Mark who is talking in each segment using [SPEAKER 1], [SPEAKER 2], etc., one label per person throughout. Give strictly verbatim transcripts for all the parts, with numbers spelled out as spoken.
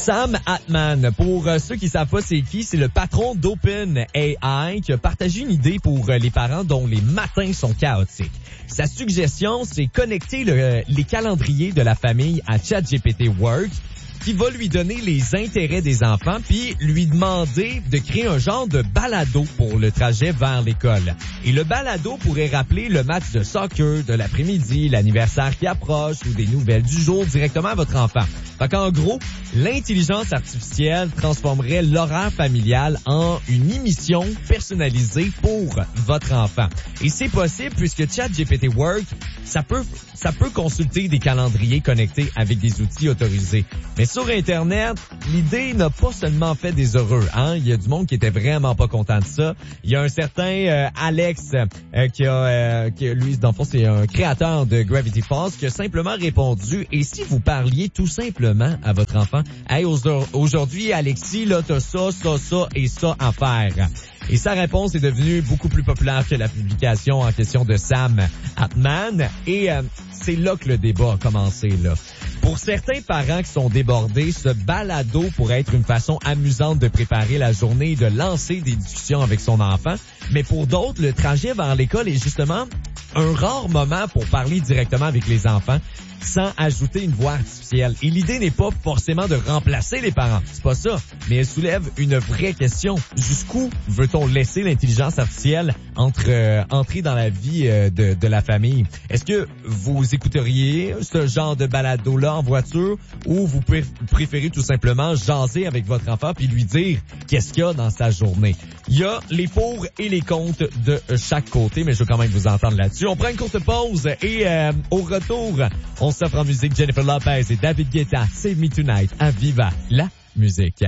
[SPEAKER 1] Sam Altman, pour euh, ceux qui savent pas c'est qui, c'est le patron d'OpenAI qui a partagé une idée pour euh, les parents dont les matins sont chaotiques. Sa suggestion, c'est connecter le, les calendriers de la famille à ChatGPT Work, qui va lui donner les intérêts des enfants puis lui demander de créer un genre de balado pour le trajet vers l'école. Et le balado pourrait rappeler le match de soccer de l'après-midi, l'anniversaire qui approche ou des nouvelles du jour directement à votre enfant. Fait qu'en gros, l'intelligence artificielle transformerait l'horaire familial en une émission personnalisée pour votre enfant. Et c'est possible puisque ChatGPT Work, ça peut ça peut consulter des calendriers connectés avec des outils autorisés. Mais sur Internet, l'idée n'a pas seulement fait des heureux, hein. Il y a du monde qui était vraiment pas content de ça. Il y a un certain euh, Alex euh, qui a, euh, qui a, lui, dans le fond, c'est un créateur de Gravity Falls qui a simplement répondu. Et si vous parliez tout simplement à votre enfant, hey, aujourd'hui, Alexis, là, t'as ça, ça, ça et ça à faire. Et sa réponse est devenue beaucoup plus populaire que la publication en question de Sam Altman. Et euh, c'est là que le débat a commencé, là. Pour certains parents qui sont débordés, ce balado pourrait être une façon amusante de préparer la journée et de lancer des discussions avec son enfant. Mais pour d'autres, le trajet vers l'école est justement un rare moment pour parler directement avec les enfants sans ajouter une voix artificielle. Et l'idée n'est pas forcément de remplacer les parents, c'est pas ça, mais elle soulève une vraie question. Jusqu'où veut-on laisser l'intelligence artificielle entre euh, entrer dans la vie euh, de, de la famille? Est-ce que vous écouteriez ce genre de balado-là en voiture ou vous pr- préférez tout simplement jaser avec votre enfant puis lui dire qu'est-ce qu'il y a dans sa journée? Il y a les pour et les contre de chaque côté, mais je veux quand même vous entendre là-dessus. On prend une courte pause et euh, au retour, on s'offre en musique Jennifer Lopez et David Guetta, Save Me Tonight à Viva la musique.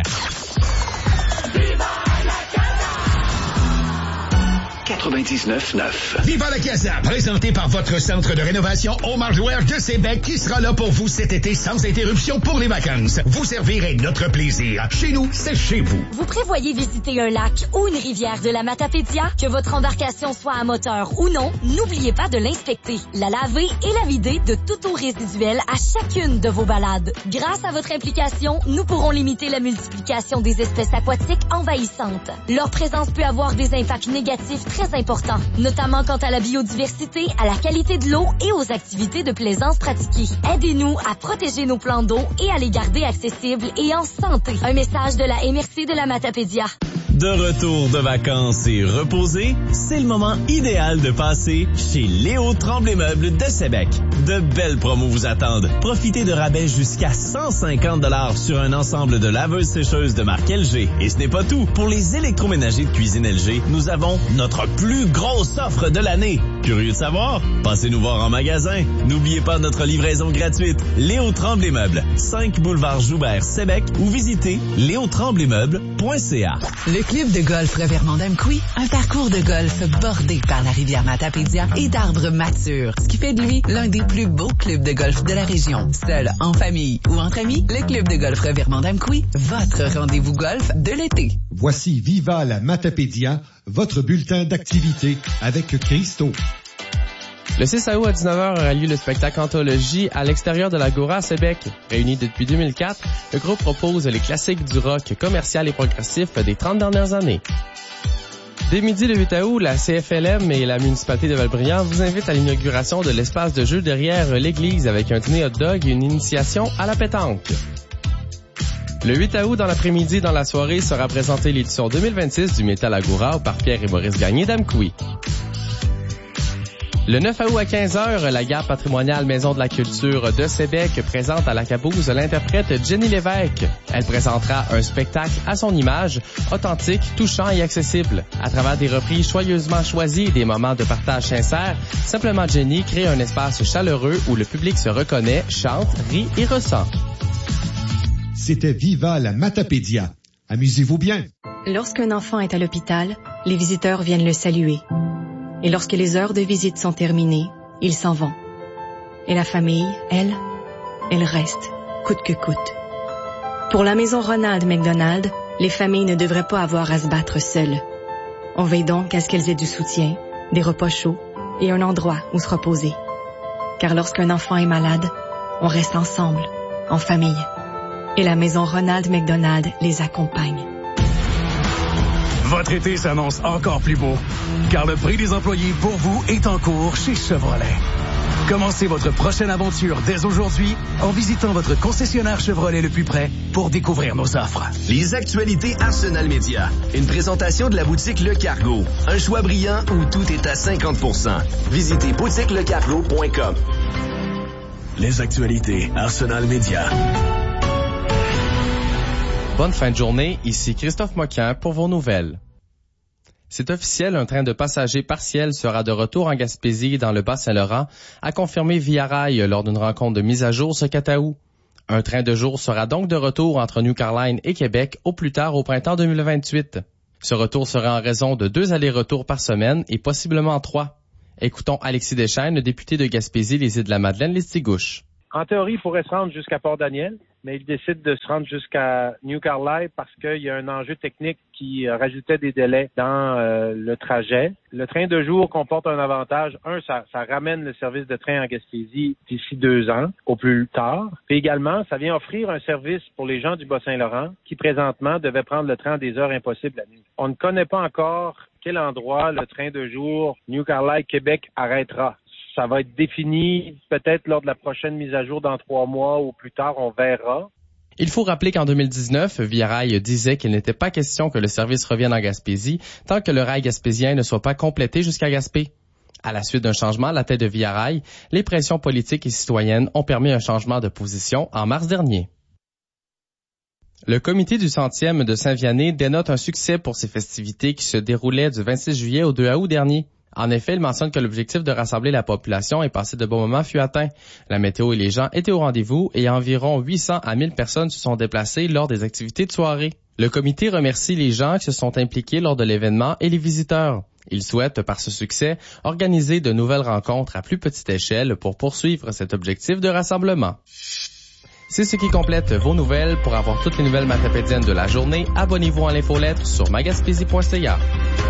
[SPEAKER 2] quatre-vingt-dix-neuf neuf.
[SPEAKER 3] Viva la Casa, présenté par votre centre de rénovation Home Hardware de Sébec qui sera là pour vous cet été sans interruption pour les vacances. Vous servirez notre plaisir. Chez nous, c'est chez vous.
[SPEAKER 4] Vous prévoyez visiter un lac ou une rivière de la Matapédia? Que votre embarcation soit à moteur ou non, n'oubliez pas de l'inspecter, la laver et la vider de toute eau résiduelle à chacune de vos balades. Grâce à votre implication, nous pourrons limiter la multiplication des espèces aquatiques envahissantes. Leur présence peut avoir des impacts négatifs très importants, notamment quant à la biodiversité, à la qualité de l'eau et aux activités de plaisance pratiquées. Aidez-nous à protéger nos plans d'eau et à les garder accessibles et en santé. Un message de la M R C de la Matapédia.
[SPEAKER 5] De retour de vacances et reposé, c'est le moment idéal de passer chez Léo Tremblay Meubles de Sébec. De belles promos vous attendent. Profitez de rabais jusqu'à cent cinquante dollars sur un ensemble de laveuses sécheuses de marque L G. Et ce n'est pas tout. Pour les électroménagers de cuisine L G, nous avons notre plus grosse offre de l'année. Curieux de savoir? Passez nous voir en magasin. N'oubliez pas notre livraison gratuite. Léo Tremblay Meubles, cinq boulevard Joubert, Sébec, ou visitez léo tremblay meubles point c a.
[SPEAKER 6] Le club de golf Revermont-Amqui, un parcours de golf bordé par la rivière Matapédia et d'arbres matures, ce qui fait de lui l'un des plus beaux clubs de golf de la région. Seul, en famille ou entre amis, le club de golf Revermont-Amqui, votre rendez-vous golf de l'été.
[SPEAKER 7] Voici Viva la Matapédia, votre bulletin d'activité avec Christo.
[SPEAKER 8] Le six août à dix-neuf heures aura lieu le spectacle Anthologie à l'extérieur de l'Agora à Sébec. Réuni depuis deux mille quatre, le groupe propose les classiques du rock commercial et progressif des trente dernières années. Dès midi le huit août, la C F L M et la municipalité de Valbriand vous invitent à l'inauguration de l'espace de jeu derrière l'église avec un dîner hot dog et une initiation à la pétanque. Le huit août, dans l'après-midi, dans la soirée, sera présentée l'édition deux mille vingt-six du Métal Agora par Pierre et Maurice Gagné d'Amqui. Le neuf août à quinze heures, la gare patrimoniale Maison de la Culture de Sébec présente à la Caboose l'interprète Jenny Lévesque. Elle présentera un spectacle à son image, authentique, touchant et accessible. À travers des reprises choyeusement choisies et des moments de partage sincère, Simplement Jenny crée un espace chaleureux où le public se reconnaît, chante, rit et ressent.
[SPEAKER 7] C'était Viva la Matapédia. Amusez-vous bien.
[SPEAKER 9] Lorsqu'un enfant est à l'hôpital, les visiteurs viennent le saluer. Et lorsque les heures de visite sont terminées, ils s'en vont. Et la famille, elle, elle reste, coûte que coûte. Pour la maison Ronald McDonald, les familles ne devraient pas avoir à se battre seules. On veille donc à ce qu'elles aient du soutien, des repas chauds et un endroit où se reposer. Car lorsqu'un enfant est malade, on reste ensemble, en famille. Et la maison Ronald McDonald les accompagne.
[SPEAKER 10] Votre été s'annonce encore plus beau, car le prix des employés pour vous est en cours chez Chevrolet. Commencez votre prochaine aventure dès aujourd'hui en visitant votre concessionnaire Chevrolet le plus près pour découvrir nos offres.
[SPEAKER 11] Les actualités Arsenal Média. Une présentation de la boutique Le Cargo. Un choix brillant où tout est à cinquante pour cent. Visitez boutique le cargo point com.
[SPEAKER 10] Les actualités Arsenal Média.
[SPEAKER 8] Bonne fin de journée, ici Christophe Moquin pour vos nouvelles. C'est officiel, un train de passagers partiel sera de retour en Gaspésie dans le Bas-Saint-Laurent, a confirmé Via Rail lors d'une rencontre de mise à jour ce quatre août. Un train de jour sera donc de retour entre New Caroline et Québec au plus tard au printemps deux mille vingt-huit. Ce retour sera en raison de deux allers-retours par semaine et possiblement trois. Écoutons Alexis Deschênes, le député de Gaspésie, les Îles-de-la-Madeleine, les Stigouches.
[SPEAKER 12] En théorie, il pourrait se rendre jusqu'à Port-Daniel, mais il décide de se rendre jusqu'à New Carlisle parce qu'il y a un enjeu technique qui euh, rajoutait des délais dans euh, le trajet. Le train de jour comporte un avantage. Un, ça, ça ramène le service de train en Gaspésie d'ici deux ans, au plus tard. Puis également, ça vient offrir un service pour les gens du Bas-Saint-Laurent qui, présentement, devaient prendre le train à des heures impossibles la nuit. On ne connaît pas encore quel endroit le train de jour New Carlisle-Québec arrêtera. Ça va être défini peut-être lors de la prochaine mise à jour dans trois mois ou plus tard, on verra.
[SPEAKER 8] Il faut rappeler qu'en deux mille dix-neuf, Via Rail disait qu'il n'était pas question que le service revienne en Gaspésie tant que le rail gaspésien ne soit pas complété jusqu'à Gaspé. À la suite d'un changement à la tête de Via Rail, les pressions politiques et citoyennes ont permis un changement de position en mars dernier. Le comité du centième de Saint-Vianney dénote un succès pour ses festivités qui se déroulaient du vingt-six juillet au deux août dernier. En effet, il mentionne que l'objectif de rassembler la population et passer de bons moments fut atteint. La météo et les gens étaient au rendez-vous et environ huit cents à mille personnes se sont déplacées lors des activités de soirée. Le comité remercie les gens qui se sont impliqués lors de l'événement et les visiteurs. Il souhaite, par ce succès, organiser de nouvelles rencontres à plus petite échelle pour poursuivre cet objectif de rassemblement. C'est ce qui complète vos nouvelles. Pour avoir toutes les nouvelles matapédiennes de la journée, abonnez-vous à l'infolettre sur magaspésie point c a.